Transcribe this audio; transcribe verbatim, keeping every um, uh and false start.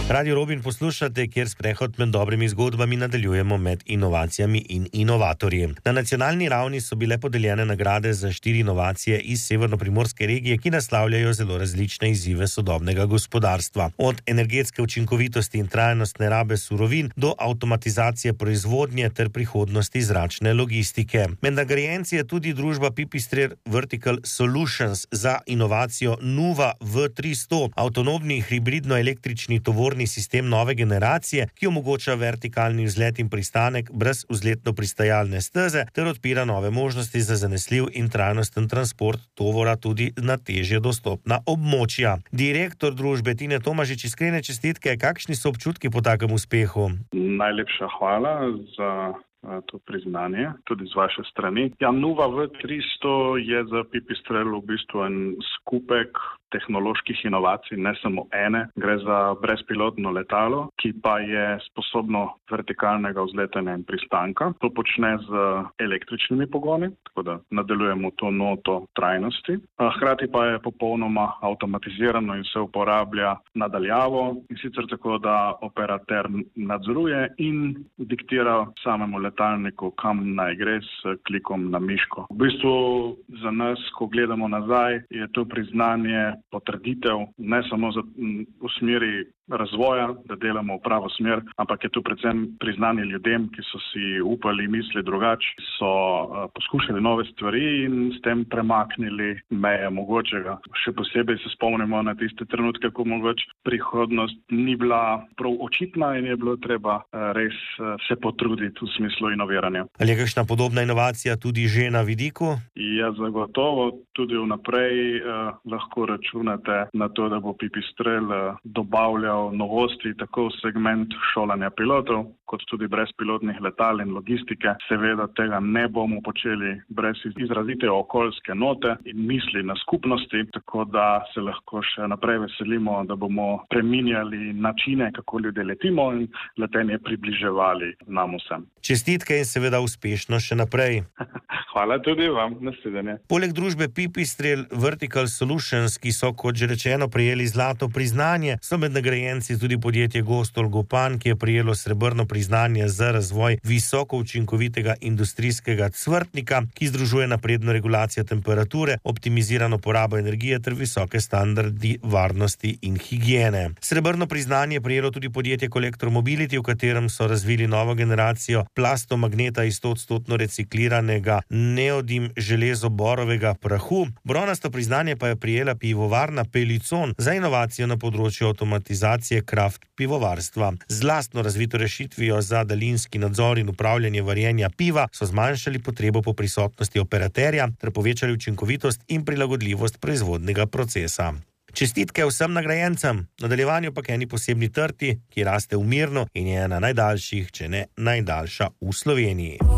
Radio Robin poslušate, kjer sprehod med dobrimi zgodbami nadaljujemo med inovacijami in inovatorji. Na nacionalni ravni so bile podeljene nagrade za štiri inovacije iz severnoprimorske regije, ki naslavljajo zelo različne izzive sodobnega gospodarstva. Od energetske učinkovitosti in trajnostne rabe surovin do avtomatizacije proizvodnje ter prihodnosti zračne logistike. Med nagrajenci je tudi družba Pipistrel Vertical Solutions za inovacijo Nuva V tristo, avtonomni hibridno-električni tovorni sistem nove generacije, ki omogoča vertikalni vzlet in pristanek brez vzletno-pristajalne steze ter odpira nove možnosti za zanesljiv in trajnosten transport tovora tudi na težje dostopna območja. Direktor družbe Tine Tomažič, iskrene čestitke, kakšni so občutki po takem uspehu? Najlepša hvala za to priznanje, tudi z vaše strani. Ja, Nuva V tristo je za Pipistrel v bistvu en skupek tehnoloških inovacij, ne samo ene. Gre za brezpilotno letalo, ki pa je sposobno vertikalnega vzletanja in pristanka. To počne z električnimi pogoni, tako da nadaljujemo to noto trajnosti. Hkrati pa je popolnoma avtomatizirano in se uporablja nadaljavo, in sicer tako, da operater nadzoruje in diktira samemu letalniku, kam naj gre s klikom na miško. V bistvu za nas, ko gledamo nazaj, je to priznanje, potrditev, ne samo za, v smeri razvoja, da delamo v pravo smer, ampak je to predvsem priznanje ljudem, ki so si upali misli drugače, so uh, poskušali nove stvari in s tem premaknili meje mogočega. Še posebej se spomnimo na tiste trenutke, ko mogoče prihodnost ni bila prav očitna in je bilo treba uh, res uh, se potruditi v smislu inoviranja. Ali je kakšna podobna inovacija tudi že na vidiku? Ja, zagotovo. Tudi vnaprej uh, lahko računate na to, da bo Pipistrel uh, dobavljal novosti tako v segment šolanja pilotov, kot tudi brezpilotnih letal in logistike. Seveda tega ne bomo počeli brez izrazite okoljske note in misli na skupnosti, tako da se lahko še naprej veselimo, da bomo preminjali načine, kako ljudje letimo in letenje približevali nam vsem. Čestitke in seveda uspešno še naprej. Hvala tudi vam, nasvidenje. Poleg družbe Pipistrel Vertical Solutions, ki so, kot že rečeno, prejeli zlato priznanje, so med nagrajenci tudi podjetje Gostol Gopan, ki je prejelo srebrno priznanje za razvoj visoko učinkovitega industrijskega cvrtnika, ki združuje napredno regulacijo temperature, optimizirano porabo energije ter visoke standardi varnosti in higiene. Srebrno priznanje je prejelo tudi podjetje Collector Mobility, v katerem so razvili novo generacijo plastomagneta iz sto odstotno recikliranega neodim železo-borovega prahu. Bronasto priznanje pa je prijela pivovarna Pelicon za inovacijo na področju avtomatizacije kraft pivovarstva. Z lastno razvito rešitvijo za daljinski nadzor in upravljanje varjenja piva so zmanjšali potrebo po prisotnosti operaterja ter povečali učinkovitost in prilagodljivost proizvodnega procesa. Čestitke vsem nagrajencem, nadaljevanju pa k eni posebni trti, ki raste v Mirnu in je ena najdaljših, če ne najdaljša v Sloveniji.